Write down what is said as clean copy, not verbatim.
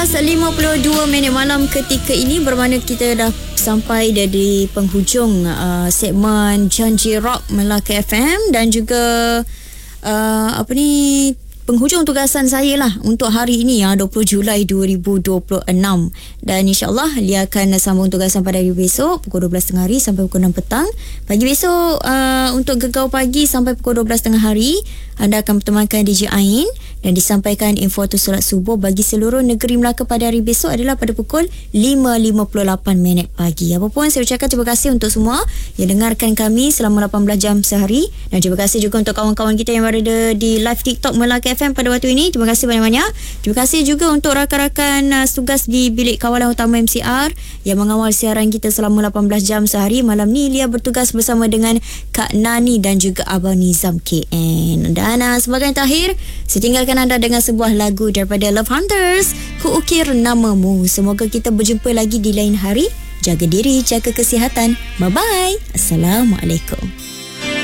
11.52 malam ketika ini bermakna kita dah sampai dari penghujung segmen Janji Rock Melaka FM dan juga penghujung tugasan saya lah untuk hari ini 20 Julai 2026 dan insyaAllah Lia akan sambung tugasan pada hari besok pukul 12.30 hari sampai pukul 6 petang. Pagi besok untuk Gegau Pagi sampai pukul 12.30 hari anda akan bertemankan DJ Ain dan disampaikan info tu solat subuh bagi seluruh negeri Melaka pada hari besok adalah pada pukul 5.58 pagi. Apapun saya ucapkan terima kasih untuk semua yang dengarkan kami selama 18 jam sehari dan terima kasih juga untuk kawan-kawan kita yang berada di live TikTok Melaka FM pada waktu ini. Terima kasih banyak-banyak. Terima kasih juga untuk rakan-rakan tugas di bilik kawalan utama MCR yang mengawal siaran kita selama 18 jam sehari. Malam ni Lia bertugas bersama dengan Kak Nani dan juga Abang Nizam KN. Dan sebagai yang terakhir, saya tinggalkan anda dengan sebuah lagu daripada Love Hunters, Ku Ukir Namamu. Semoga kita berjumpa lagi di lain hari. Jaga diri, jaga kesihatan. Bye-bye. Assalamualaikum.